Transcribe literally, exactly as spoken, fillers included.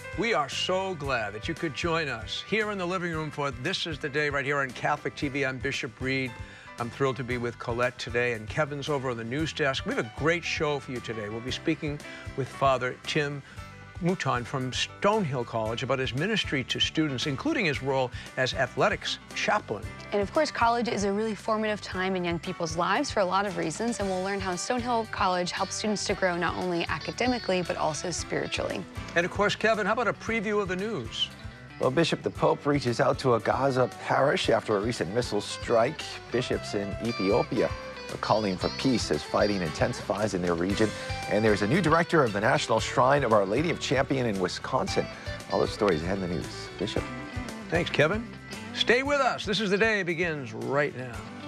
We are so glad that you could join us here in the living room for This Is the Day right here on Catholic T V. I'm Bishop Reed. I'm thrilled to be with Colette today, and Kevin's over on the news desk. We have a great show for you today. We'll be speaking with Father Tim Mouton from Stonehill College about his ministry to students, including his role as athletics chaplain. And of course, college is a really formative time in young people's lives for a lot of reasons, and we'll learn how Stonehill College helps students to grow not only academically, but also spiritually. And of course, Kevin, how about a preview of the news? Well, Bishop, the Pope reaches out to a Gaza parish after a recent missile strike. Bishops in Ethiopia are calling for peace as fighting intensifies in their region. And there's a new director of the National Shrine of Our Lady of Champion in Wisconsin. All those stories ahead in the news. Bishop. Thanks, Kevin. Stay with us. This Is the Day begins right now.